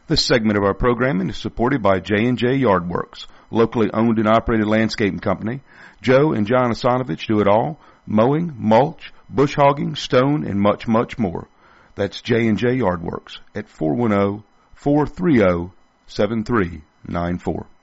This segment of our programming is supported by J&J Yardworks, locally owned and operated landscaping company. Joe and John Asanovich do it all: mowing, mulch, bush hogging, stone, and much, much more. That's J&J Yardworks at 410-430-7394.